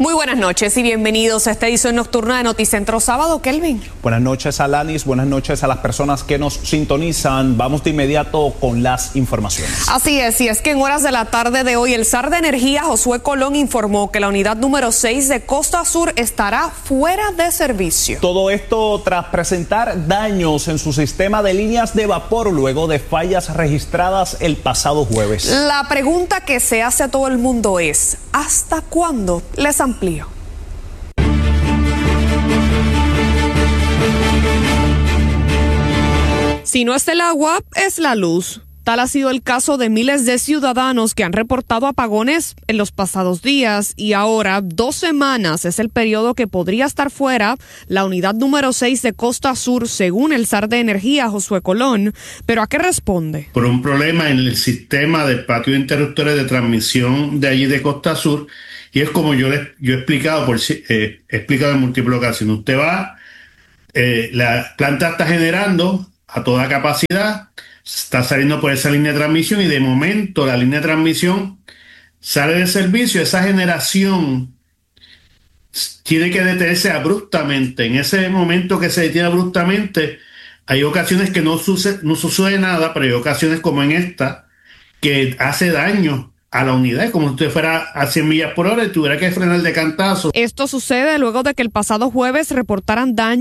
Muy buenas noches y bienvenidos a esta edición nocturna de Noticentro Sábado. Kelvin. Buenas noches, Alanis. Buenas noches a las personas que nos sintonizan. Vamos de inmediato con las informaciones. Así es, y es que en horas de la tarde de hoy el SAR de Energía, Josué Colón, informó que la unidad número 6 de Costa Sur estará fuera de servicio. Todo esto tras presentar daños en su sistema de líneas de vapor luego de fallas registradas el pasado jueves. La pregunta que se hace a todo el mundo es, ¿hasta cuándo? Les amplío. Si no es el agua, es la luz. Tal ha sido el caso de miles de ciudadanos que han reportado apagones en los pasados días y ahora 2 semanas es el periodo que podría estar fuera la unidad número 6 de Costa Sur, según el SAR de Energía, Josué Colón. ¿Pero a qué responde? Por un problema en el sistema del patio de interruptores de transmisión de allí de Costa Sur, y es como yo he explicado, he explicado en múltiples ocasiones. Usted va, la planta está generando a toda capacidad, está saliendo por esa línea de transmisión y de momento la línea de transmisión sale de servicio. Esa generación tiene que detenerse abruptamente. En ese momento que se detiene abruptamente, hay ocasiones que no sucede nada, pero hay ocasiones como en esta que hace daño a la unidad, como si usted fuera a 100 millas por hora y tuviera que frenar de cantazo. Esto sucede luego de que el pasado jueves reportaran daño